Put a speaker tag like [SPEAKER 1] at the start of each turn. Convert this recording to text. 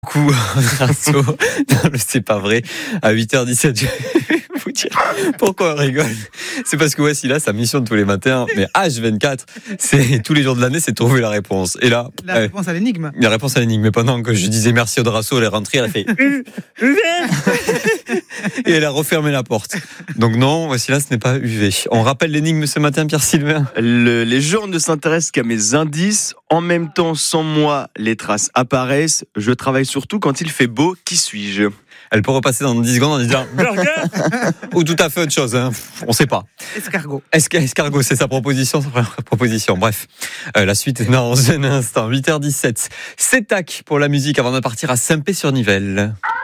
[SPEAKER 1] Coup, c'est pas vrai. À 8h17, je vais vous dire pourquoi on rigole. C'est parce que voici là, sa mission de tous les matins, mais H24, c'est tous les jours de l'année, c'est de trouver la réponse. Et là,
[SPEAKER 2] La réponse à l'énigme.
[SPEAKER 1] La réponse à l'énigme. Mais pendant que je disais merci au Drasso, elle est rentrée, elle a fait et elle a refermé la porte. Donc non, voici là, ce n'est pas UV. On rappelle l'énigme ce matin, Pierre-Sylvain.
[SPEAKER 3] Les gens ne s'intéressent qu'à mes indices. En même temps, sans moi, les traces apparaissent. Je travaille surtout quand il fait beau. Qui suis-je ?
[SPEAKER 1] Elle peut repasser dans 10 secondes en disant burger ou tout à fait autre chose. Hein. On sait pas.
[SPEAKER 2] Escargot.
[SPEAKER 1] Escargot, c'est sa proposition. Bref, la suite dans un instant. 8h17. C'est tac pour la musique avant de partir à Saint-Pé-sur-Nivelle.